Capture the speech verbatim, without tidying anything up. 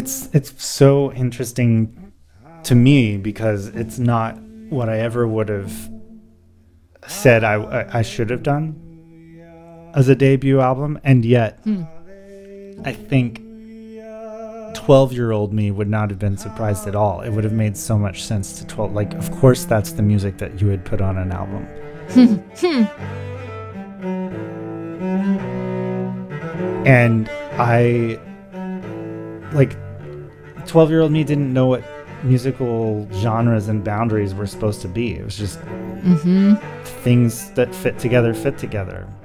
it's it's so interesting to me because it's not what I ever would have said I, I, I should have done as a debut album. And yet, Hmm. I think twelve-year-old me would not have been surprised at all. It would have made so much sense to twelve. Like, of course, that's the music that you would put on an album. And I, like, twelve-year-old me didn't know what musical genres and boundaries were supposed to be. It was just Mm-hmm. things that fit together fit together.